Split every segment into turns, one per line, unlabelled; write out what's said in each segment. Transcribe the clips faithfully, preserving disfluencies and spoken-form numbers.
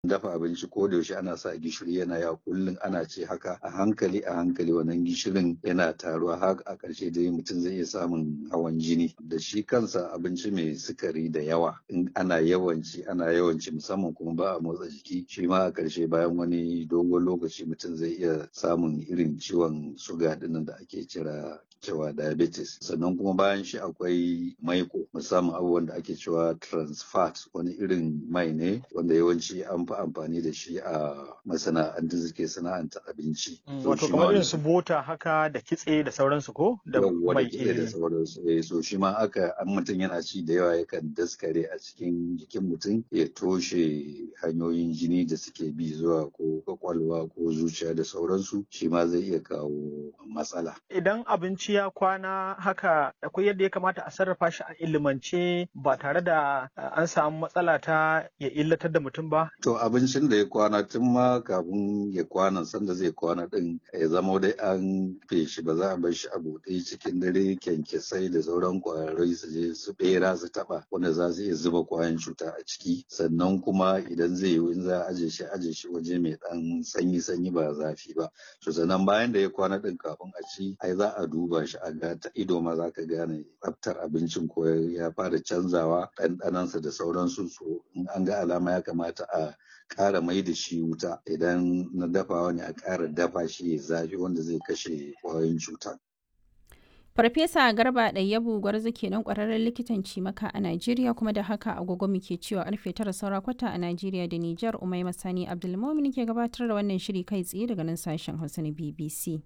dafa abinci ko da yaushe ana sa gishiri yana yawa kullum ana ce haka a hankali a hankali wannan gishirin yana taruwa har a ƙarshe dai mutum zai iya samun hawan jini. Da shi kansa abinci mai sukari da yawa in ana yawanci ana yawanci musamman kuma ba a motsa jiki shi ma a ƙarshe bayan wani dogon lokaci mutum zai iya samun irin ciwon suga dinnan da ake kira cewa diabetes. Sannan kuma bayan shi akwai maiko musamman abubuwan da ake cewa trans fat wani irin mai ne wanda yawanci an fi amfani da shi a masana'antu suke sana'anta abinci.
Wato kamar irin su bota haka da kitse da sauransu ko? Da
mai kitse da sauransu. Eh, so shi ma aka an mutum yana ci da yawa yakan daskare a cikin jikin mutum ya toshe hanyoyin jini da suke bi zuwa ko kwakwalwa ko zuciya da sauransu shi ma zai iya kawo matsala.
Idan abinci ya kwana haka akwai yadda ya kamata a sarrafa shi a ilimance ba tare da an samu matsala ta ya illatar da mutum ba?
To abincin da ya kwana tun ma kafin ya kwana sanda zai kwana din ya zama dai an feshi ba za a bar shi a buɗe cikin dare kyankyasai da sauran ƙwarai su je su bera su taɓa wanda za su iya zuba ƙwayan cuta a ciki sannan kuma idan zai yi in za a aje shi aje shi waje mai ɗan sanyi sanyi ba zafi ba. To sannan bayan da ya kwana din kafin a ci ai za a duba shi a ga ta ido ma za ka gane tsaftar abincin ko ya fara canzawa ɗanɗanansa da sauransu so in an ga alama ya kamata a ƙara mai da shi wuta idan na dafawa ne a ƙara dafa shi ya zafi wanda zai kashe ƙwayoyin cuta.
Farfesa Garba Ɗayyabu Gwarzo kenan ƙwararren likitan cimaka a Najeriya kuma da haka agogo muke cewa karfe tara saura kwata a Najeriya da Nijar. Umaima Sani Abdulmumin ke gabatar da wannan shiri kai tsaye daga nan sashen Hausa na B B C.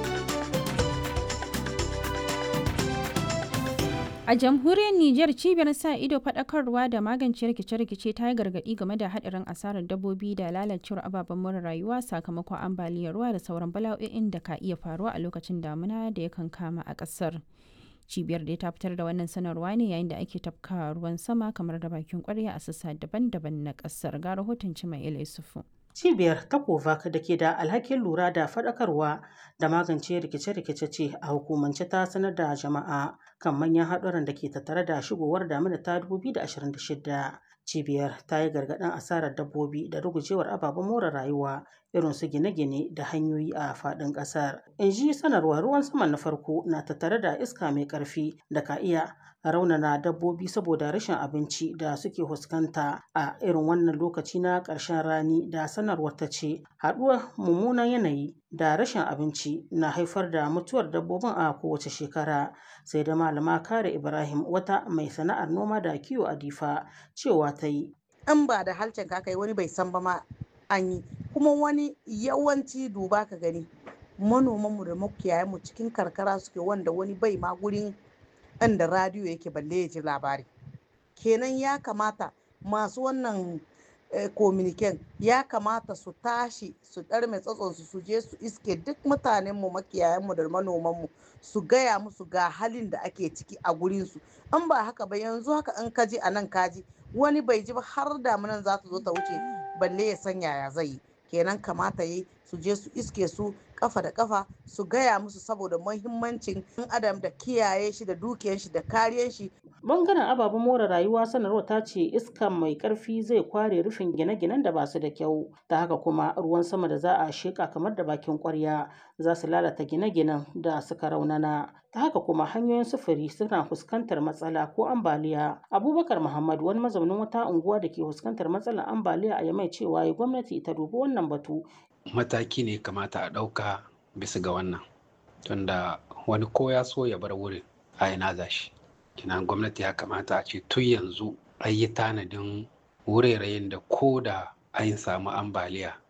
A jamhuriyar Nijar cibiyar sa ido faɗakarwa da magance rikice-rikice ta yi gargaɗi game da haɗarin asarar dabbobi da lalacewar ababen more rayuwa sakamakon ambaliyar ruwa da sauran bala'o'in da ka iya faruwa a lokacin damuna da yakan kama a ƙasar. Cibiyar da ta fitar da wannan sanarwa ne yayin da ake tafka ruwan sama kamar da bakin ƙwarya a sassa daban-daban na ƙasar. Ga rahoton Cimail Isufu.
Cibiyar ta Kovac da ke da alhakin lura da faɗakarwa da magance rikice-rikice ce a hukumance ta sanar da jama'a kan manyan haɗuran da ke tattare da shigowar damina ta dubu biyu da ashirin da shida. Cibiyar ta yi gargaɗin asarar dabbobi da rugujewar ababen more rayuwa irin su gine-gine da hanyoyi a faɗin ƙasar. In ji sanarwar ruwan sama na farko na tattare da iska mai ƙarfi da ka iya raunana dabbobi saboda rashin abinci da suke fuskanta a irin wannan lokaci na ƙarshen rani da sanarwar ta ce haɗuwar mummunan yanayi da rashin abinci na haifar da mutuwar dabbobin a kowace shekara. Sai da malama Kare Ibrahim wata mai sana'ar noma da kiwo a Difa cewa ta yi.
In ba da halcin ka kai wani bai san ba ma an yi kuma wani yawanci duba ka gani manomanmu da makiyayanmu cikin karkara suke wanda wani bai ma gurin inda radiyo yake balle ya ji labari. Kenan ya kamata masu wannan kominiken ya kamata su tashi su ɗarme tsatsonsu su je su iske duk mutanenmu makiyayanmu da manomanmu su gaya musu ga halin da ake ciki a gurinsu. In ba haka ba yanzu haka in kaji a nan kaji wani bai ji ba har damunan za ta zo ta wuce balle ya san yaya zai yi. Kenan kamata yi su je su iske su kafa da kafa su gaya musu saboda muhimmancin ɗan adam da kiyaye shi da dukiyar shi da kariyar shi.
Bangaren ababen more rayuwa sanarwar ta ce iska mai karfi zai kware rufin gine-ginen da ba su da kyau ta haka kuma ruwan sama da za a sheka kamar da bakin kwarya za su lalata gine-ginen da suka raunana ta haka kuma hanyoyin sufuri suna fuskantar matsala ko ambaliya. Abubakar Muhammad wani mazaunin wata unguwa da ke fuskantar matsalar ambaliya a Yamai cewa gwamnati ta dubi wannan batu.
Mataki ne kamata a ɗauka bisa ga wannan tunda wani ko ya so ya bar wurin a ina za shi. Kina gwamnati ya kamata a ce tun yanzu an yi tanadin wuraren da ko da an samu ambaliya